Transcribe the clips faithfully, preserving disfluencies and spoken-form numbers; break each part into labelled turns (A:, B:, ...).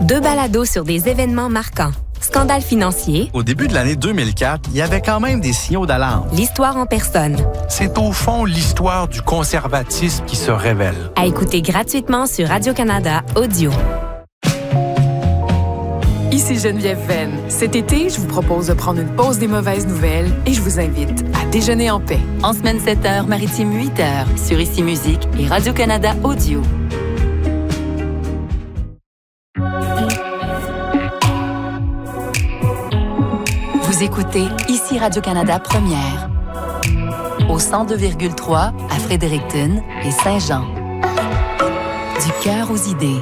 A: Deux balados sur des événements marquants. Scandale financier.
B: Au début de l'année deux mille quatre, il y avait quand même des signaux d'alarme.
A: L'histoire en personne.
C: C'est au fond l'histoire du conservatisme qui se révèle.
A: À écouter gratuitement sur Radio-Canada Audio.
D: Ici Geneviève Venn. Cet été, je vous propose de prendre une pause des mauvaises nouvelles et je vous invite à déjeuner en paix.
E: En semaine sept heures, maritime huit heures, sur Ici Musique et Radio-Canada Audio. Vous écoutez Ici Radio-Canada Première. Au cent deux virgule trois à Fredericton et Saint-Jean. Du cœur aux idées.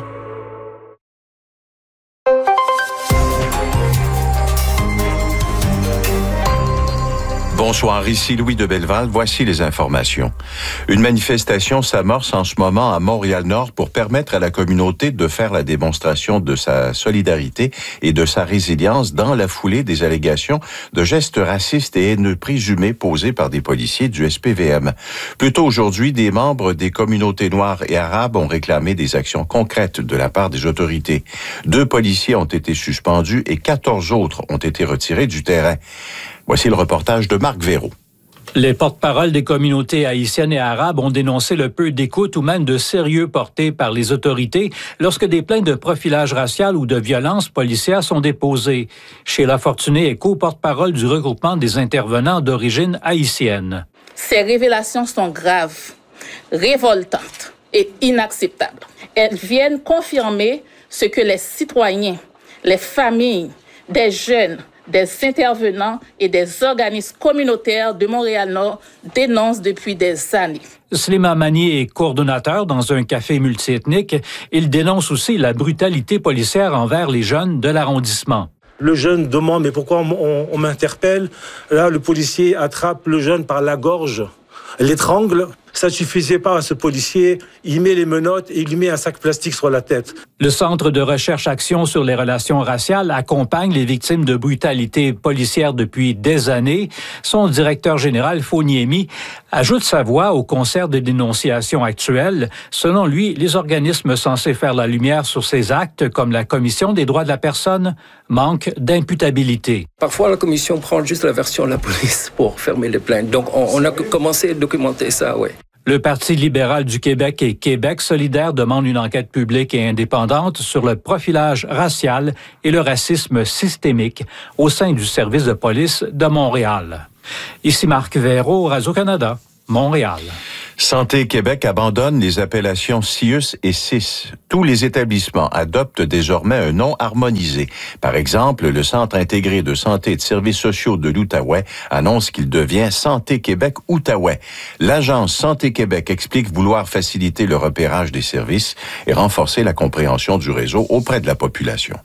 F: Bonsoir, ici Louis de Belleval. Voici les informations. Une manifestation s'amorce en ce moment à Montréal-Nord pour permettre à la communauté de faire la démonstration de sa solidarité et de sa résilience dans la foulée des allégations de gestes racistes et haineux présumés posés par des policiers du S P V M. Plus tôt aujourd'hui, des membres des communautés noires et arabes ont réclamé des actions concrètes de la part des autorités. Deux policiers ont été suspendus et quatorze autres ont été retirés du terrain. Voici le reportage de Marc Véraud.
G: Les porte-paroles des communautés haïtiennes et arabes ont dénoncé le peu d'écoute ou même de sérieux porté par les autorités lorsque des plaintes de profilage racial ou de violence policière sont déposées. Sheila Fortuné est co-porte-parole du regroupement des intervenants d'origine haïtienne.
H: Ces révélations sont graves, révoltantes et inacceptables. Elles viennent confirmer ce que les citoyens, les familles, des jeunes, des intervenants et des organismes communautaires de Montréal-Nord dénoncent depuis des années.
G: Slima Mani est coordonnateur dans un café multiethnique. Il dénonce aussi la brutalité policière envers les jeunes de l'arrondissement.
I: Le jeune demande « mais pourquoi on, on, on m'interpelle ?» Là, le policier attrape le jeune par la gorge, l'étrangle. Ça ne suffisait pas à ce policier, il met les menottes et il lui met un sac plastique sur la tête.
G: Le Centre de recherche-action sur les relations raciales accompagne les victimes de brutalité policière depuis des années. Son directeur général, Foniemi, ajoute sa voix au concert de dénonciations actuelles. Selon lui, les organismes censés faire la lumière sur ces actes, comme la Commission des droits de la personne, manquent d'imputabilité.
J: Parfois, la Commission prend juste la version de la police pour fermer les plaintes. Donc, on, on a commencé à documenter ça, oui.
G: Le Parti libéral du Québec et Québec solidaire demandent une enquête publique et indépendante sur le profilage racial et le racisme systémique au sein du service de police de Montréal. Ici Marc Véraud, Radio-Canada, Montréal.
F: Santé Québec abandonne les appellations C I U S et C I S. Tous les établissements adoptent désormais un nom harmonisé. Par exemple, le Centre intégré de santé et de services sociaux de l'Outaouais annonce qu'il devient Santé Québec Outaouais. L'agence Santé Québec explique vouloir faciliter le repérage des services et renforcer la compréhension du réseau auprès de la population.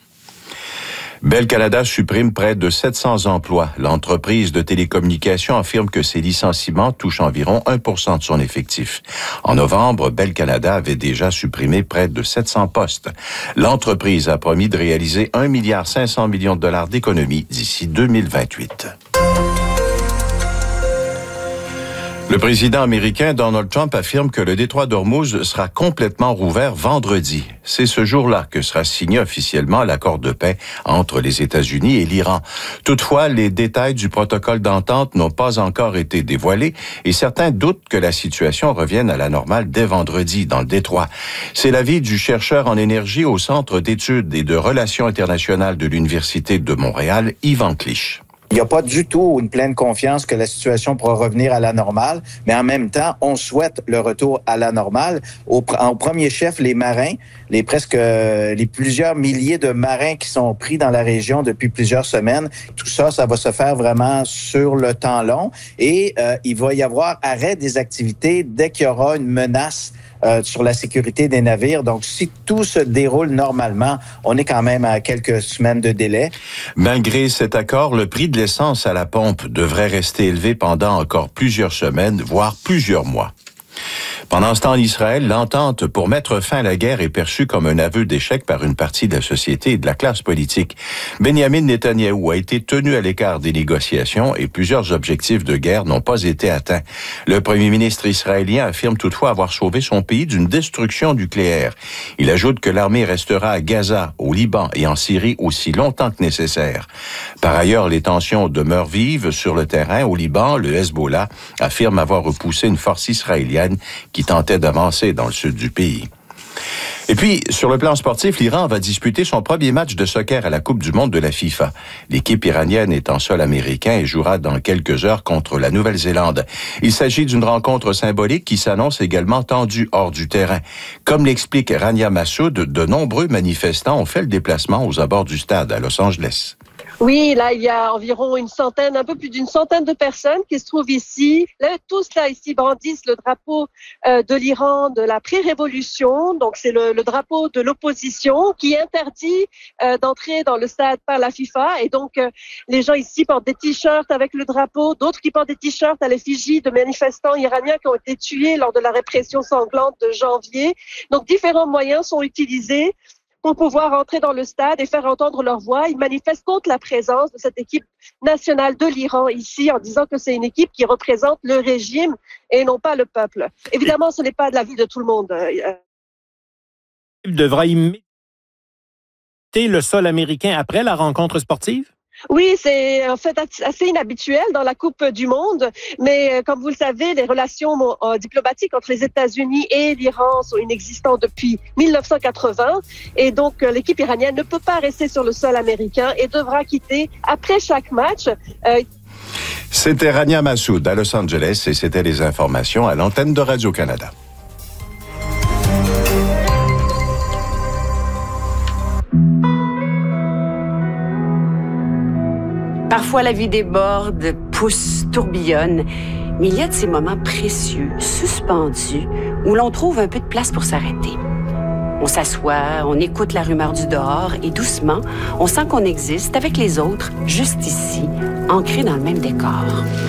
F: Bell Canada supprime près de sept cents emplois. L'entreprise de télécommunications affirme que ses licenciements touchent environ un pour cent de son effectif. En novembre, Bell Canada avait déjà supprimé près de sept cents postes. L'entreprise a promis de réaliser un milliard cinq cents millions de dollars d'économies d'ici deux mille vingt-huit. Le président américain Donald Trump affirme que le détroit d'Ormuz sera complètement rouvert vendredi. C'est ce jour-là que sera signé officiellement l'accord de paix entre les États-Unis et l'Iran. Toutefois, les détails du protocole d'entente n'ont pas encore été dévoilés et certains doutent que la situation revienne à la normale dès vendredi dans le détroit. C'est l'avis du chercheur en énergie au Centre d'études et de relations internationales de l'Université de Montréal, Yvan Clich.
K: Il n'y a pas du tout une pleine confiance que la situation pourra revenir à la normale, mais en même temps, on souhaite le retour à la normale. Au, en premier chef, les marins, les presque les plusieurs milliers de marins qui sont pris dans la région depuis plusieurs semaines. Tout ça, ça va se faire vraiment sur le temps long et euh, il va y avoir arrêt des activités dès qu'il y aura une menace Euh, sur la sécurité des navires. Donc, si tout se déroule normalement, on est quand même à quelques semaines de délai.
F: Malgré cet accord, le prix de l'essence à la pompe devrait rester élevé pendant encore plusieurs semaines, voire plusieurs mois. Pendant ce temps, en Israël, l'entente pour mettre fin à la guerre est perçue comme un aveu d'échec par une partie de la société et de la classe politique. Benjamin Netanyahou a été tenu à l'écart des négociations et plusieurs objectifs de guerre n'ont pas été atteints. Le premier ministre israélien affirme toutefois avoir sauvé son pays d'une destruction nucléaire. Il ajoute que l'armée restera à Gaza, au Liban et en Syrie aussi longtemps que nécessaire. Par ailleurs, les tensions demeurent vives sur le terrain. Au Liban, le Hezbollah affirme avoir repoussé une force israélienne qui tentait d'avancer dans le sud du pays. Et puis, sur le plan sportif, l'Iran va disputer son premier match de soccer à la Coupe du monde de la FIFA. L'équipe iranienne est en sol américain et jouera dans quelques heures contre la Nouvelle-Zélande. Il s'agit d'une rencontre symbolique qui s'annonce également tendue hors du terrain. Comme l'explique Rania Massoud, de nombreux manifestants ont fait le déplacement aux abords du stade à Los Angeles.
L: Oui, là, il y a environ une centaine, un peu plus d'une centaine de personnes qui se trouvent ici. Là, tous là, ici, brandissent le drapeau euh, de l'Iran de la pré-révolution. Donc, c'est le, le drapeau de l'opposition qui interdit euh, d'entrer dans le stade par la FIFA. Et donc, euh, les gens ici portent des t-shirts avec le drapeau, d'autres qui portent des t-shirts à l'effigie de manifestants iraniens qui ont été tués lors de la répression sanglante de janvier. Donc, différents moyens sont utilisés pour pouvoir entrer dans le stade et faire entendre leur voix. Ils manifestent contre la présence de cette équipe nationale de l'Iran ici en disant que c'est une équipe qui représente le régime et non pas le peuple. Évidemment, ce n'est pas de l'avis de tout le monde.
M: Il devra imiter le sol américain après la rencontre sportive?
L: Oui, c'est en fait assez inhabituel dans la Coupe du monde, mais comme vous le savez, les relations euh, diplomatiques entre les États-Unis et l'Iran sont inexistantes depuis mille neuf cent quatre-vingts, et donc euh, l'équipe iranienne ne peut pas rester sur le sol américain et devra quitter après chaque match. Euh...
F: C'était Rania Massoud à Los Angeles et c'était les informations à l'antenne de Radio-Canada.
N: Parfois, la vie déborde, pousse, tourbillonne, mais il y a de ces moments précieux, suspendus, où l'on trouve un peu de place pour s'arrêter. On s'assoit, on écoute la rumeur du dehors et doucement, on sent qu'on existe avec les autres, juste ici, ancrés dans le même décor.